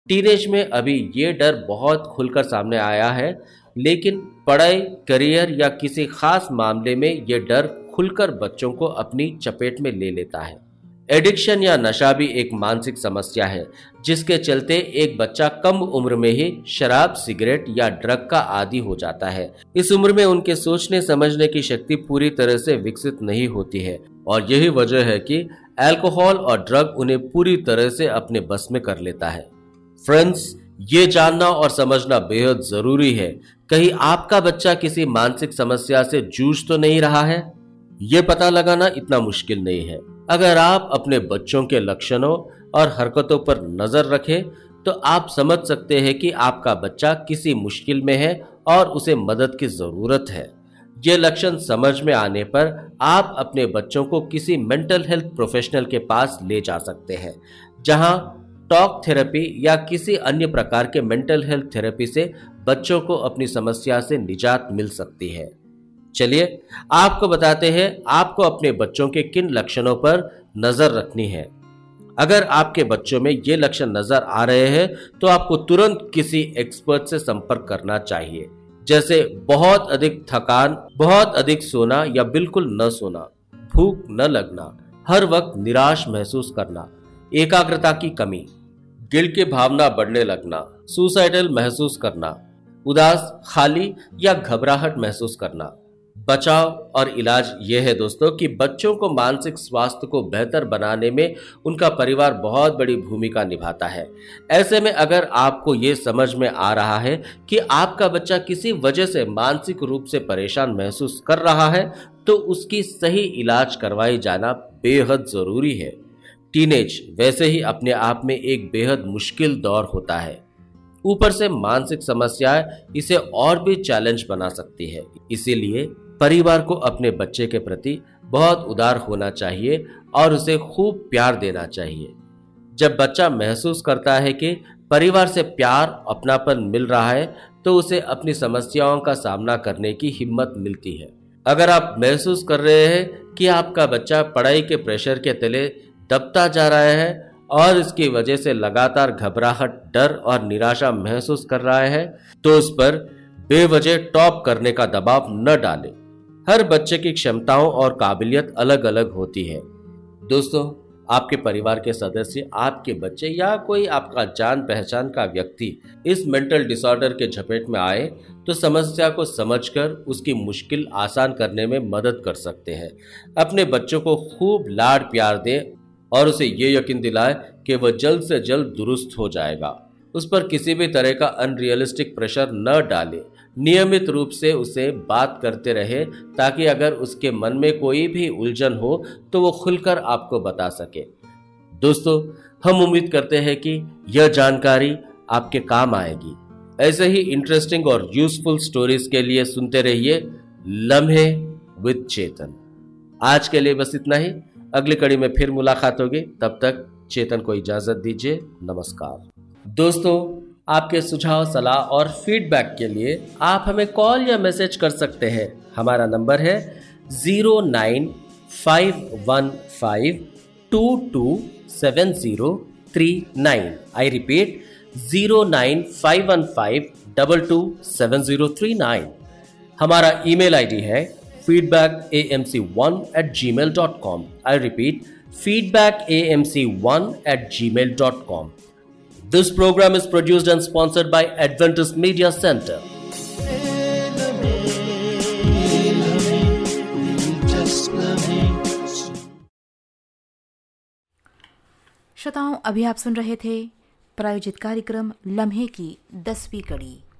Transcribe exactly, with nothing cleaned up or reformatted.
Teenage में अभी ये डर बहुत खुलकर सामने आया है, लेकिन पढ़ाई, करियर या किसी खास मामले में ये डर खुलकर बच्चों को अपनी चपेट में ले लेता है। एडिक्शन या नशा भी एक मानसिक समस्या है, जिसके चलते एक बच्चा कम उम्र में ही शराब, सिगरेट या ड्रग का आदी हो जाता है। इस उम्र में उनके सोचने समझने की शक्ति पूरी तरह से विकसित नहीं होती है और यही वजह है कि अल्कोहल और ड्रग उन्हें पूरी तरह से अपने बस में कर लेता है। फ्रेंड्स, ये जानना और समझना बेहद जरूरी है, कहीं आपका बच्चा किसी मानसिक समस्या से जूझ तो नहीं रहा है। ये पता लगाना इतना मुश्किल नहीं है। अगर आप अपने बच्चों के लक्षणों और हरकतों पर नजर रखें तो आप समझ सकते हैं कि आपका बच्चा किसी मुश्किल में है और उसे मदद की जरूरत है। ये लक्षण समझ में आने पर आप अपने बच्चों को किसी मेंटल हेल्थ प्रोफेशनल के पास ले जा सकते हैं, जहां टॉक थेरेपी या किसी अन्य प्रकार के मेंटल हेल्थ थेरेपी से बच्चों को अपनी समस्या से निजात मिल सकती है। चलिए आपको बताते हैं आपको अपने बच्चों के किन लक्षणों पर नजर रखनी है। अगर आपके बच्चों में ये लक्षण नजर आ रहे हैं तो आपको तुरंत किसी एक्सपर्ट से संपर्क करना चाहिए, जैसे बहुत अधिक थकान, बहुत अधिक सोना या बिल्कुल न सोना, भूख न लगना, हर वक्त निराश महसूस करना, एकाग्रता की कमी, गिल्ट की भावना बढ़ने लगना, सुसाइडल महसूस करना, उदास, खाली या घबराहट महसूस करना। बचाव और इलाज यह है दोस्तों कि बच्चों को मानसिक स्वास्थ्य को बेहतर बनाने में उनका परिवार बहुत बड़ी भूमिका निभाता है। ऐसे में अगर आपको ये समझ में आ रहा है कि आपका बच्चा किसी वजह से मानसिक रूप से परेशान महसूस कर रहा है तो उसकी सही इलाज करवाई जाना बेहद जरूरी है। टीनेज वैसे ही अपने आप में एक बेहद मुश्किल दौर होता है, ऊपर से मानसिक समस्याएं इसे और भी चैलेंज बना सकती है। इसीलिए परिवार को अपने बच्चे के प्रति बहुत उदार होना चाहिए और उसे खूब प्यार देना चाहिए। जब बच्चा महसूस करता है कि परिवार से प्यार, अपनापन मिल रहा है तो उसे अपनी समस्याओं का सामना करने की हिम्मत मिलती है। अगर आप महसूस कर रहे हैं कि आपका बच्चा पढ़ाई के प्रेशर के तले दबता जा रहा है और इसकी वजह से लगातार घबराहट, डर और निराशा महसूस कर रहा है तो उस पर बेवजह टॉप करने का दबाव न डालें। हर बच्चे की क्षमताओं और काबिलियत अलग अलग होती है। दोस्तों, आपके परिवार के सदस्य, आपके बच्चे या कोई आपका जान पहचान का व्यक्ति इस मेंटल डिसऑर्डर के झपेट में आए तो समस्या को समझकर उसकी मुश्किल आसान करने में मदद कर सकते हैं। अपने बच्चों को खूब लाड प्यार दें और उसे ये यकीन दिलाएं कि वह जल्द से जल्द दुरुस्त हो जाएगा। उस पर किसी भी तरह का अनरियलिस्टिक प्रेशर न डालें। नियमित रूप से उसे बात करते रहे ताकि अगर उसके मन में कोई भी उलझन हो तो वो खुलकर आपको बता सके। दोस्तों, हम उम्मीद करते हैं कि यह जानकारी आपके काम आएगी। ऐसे ही इंटरेस्टिंग और यूजफुल स्टोरीज के लिए सुनते रहिए लम्हे विद चेतन। आज के लिए बस इतना ही। अगली कड़ी में फिर मुलाकात होगी। तब तक चेतन को इजाजत दीजिए। नमस्कार। दोस्तों, आपके सुझाव, सलाह और फीडबैक के लिए आप हमें कॉल या मैसेज कर सकते हैं। हमारा नंबर है zero nine five one five to to seven zero three nine. I repeat, zero nine five one five to to seven zero three nine. हमारा ईमेल आईडी है feedback a m c one at gmail dot com. I repeat, feedback a m c one at gmail dot com. This program is produced and sponsored by Adventist Media Center. श्रोताओं, अभी आप सुन रहे थे प्रायोजित कार्यक्रम लम्हे की दसवीं कड़ी।